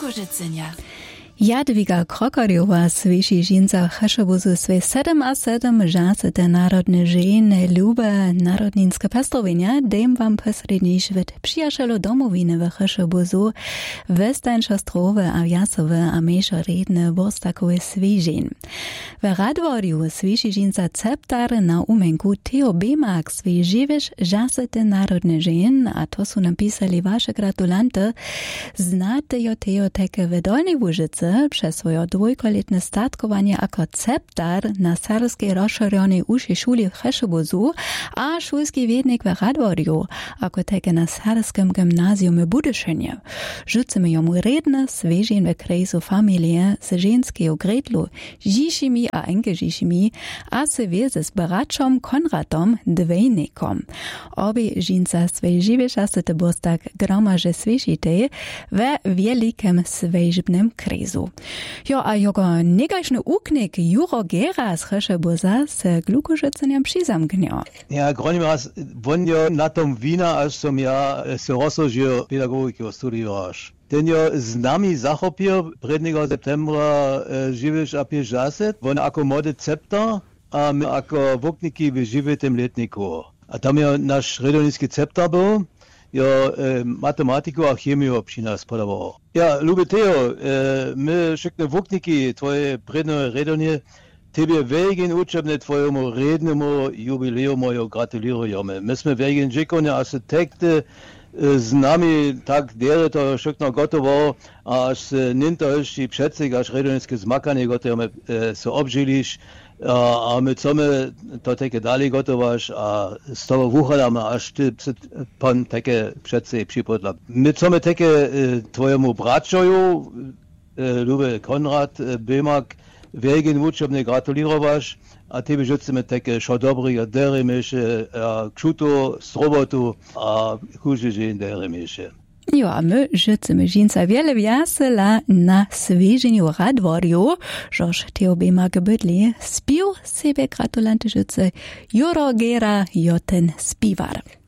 Glukożycenia. Jadwiga Krokarjowa słyszy żinca chaszobuzu swe 7 a 7 żasy te narodne żeny lube narodninske pestrowienia, dem wam posredniś wet przyjacielu domowiny w chaszobuzu westańsza strowe a jasowe a mniejsza redne borstakowe swyżin. W radwodiu słyszy żinca ceptar na umenku Theo Bemak swe żywiesz żasy te narodne żeny, a to su napisali wasze gratulante, znate jo Theo teke w Dolnej Łużycy przez swoje dwójkoletne statkowanie jako ceptar na serbskiej rozszerzonej uszej szuli w Cheszobuzu, a szulski wiednik w Radwodiu, jako teke na serbskim gimnazjum w Budyszynie. Rzucimy jomu redne svežin w krejsu familie z ženského gretlu, žišimi a enkežišimi, a se wieze z bračom Konradom Dvejnikom. Obie žinca sveživešα se te bostak gromaže svežite ve wielikim svežibnym kresu. Jo, a jogo negačny uknik Juro Gera z Cheszobuza se Glukożyceniem přizamknio. Ja, Gronimaz, von jo na tom vína, až som ja se rozložil pedagogiku studiovaš. Ten jo z nami zachopil 1. septembra živiš a pěžaset, von ako mode ceptar a my ako vokniky v živitém letniku. A tam jo naš redonický ceptar byl, jo matematiku a chemiju při nás podaval. Ja, lube Theo, my všechny vokniky, tvoje predné redonie, tebe wegen učebne tvojemu rednemu jubileumu jo gratulirujeme. My sme wegen žikone architekty, z nami tak dere to všechno gotovo, a až se ninto ještě předsek, až redonické zmakanie gotujeme se obžiliš, a my chceme to také dali gotovaš a z toho vuchadáme, až ty pan také předsek připodla. My chceme také tvojemu bračoju, lube Konrad Bemak, wegen učebne gratulirovaš, a tebe žucime také šo dobrý a derimiše, a kšuto, strobotu a kužižin derimiše. Jo, a my žucime žinca wiele wiasela na sveženiu Radwodiu, žož Theo Bemak bydli, spił sebe gratulanty žuce Juro Gera, joten spivar.